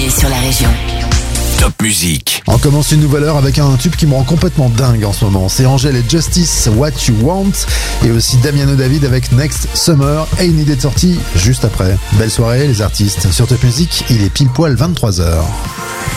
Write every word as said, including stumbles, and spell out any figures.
bienvenue sur la région. Top Music. On commence une nouvelle heure avec un tube qui me rend complètement dingue en ce moment. C'est Angèle et Justice, What You Want, et aussi Damiano David avec Next Summer, et une idée de sortie juste après. Belle soirée les artistes. Sur Top Music, il est pile poil vingt-trois heures.